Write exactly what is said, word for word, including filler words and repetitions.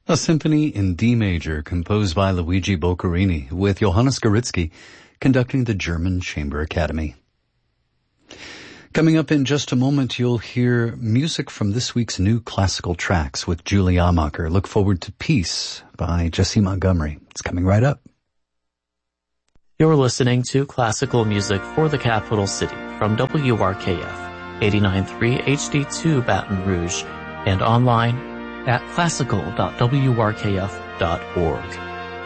A symphony in D major composed by Luigi Boccherini with Johannes Goritzky conducting the German Chamber Academy. Coming up in just a moment, you'll hear music from this week's new classical tracks with Julie Amacher. Look forward to Peace by Jesse Montgomery. It's coming right up. You're listening to classical music for the capital city from W R K F, eighty-nine point three H D two Baton Rouge, and online at classical dot w r k f dot org.